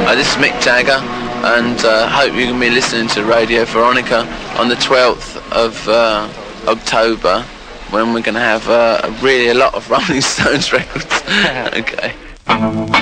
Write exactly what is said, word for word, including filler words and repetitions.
Uh, this is Mick Jagger, and uh, hope you're going to be listening to Radio Veronica on the twelfth of uh, October, when we're going to have uh, really a lot of Rolling Stones records. Okay.